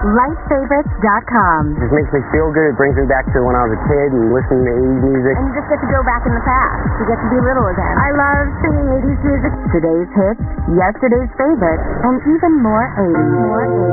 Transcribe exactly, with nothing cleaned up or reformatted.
light favorites dot com. It just makes me feel good. It brings me back to when I was a kid and listening to eighties music. And you just get to go back in the past. You get to be little again. I love singing eighties music. Today's hits, yesterday's favorites, and even more eighties. More eighties.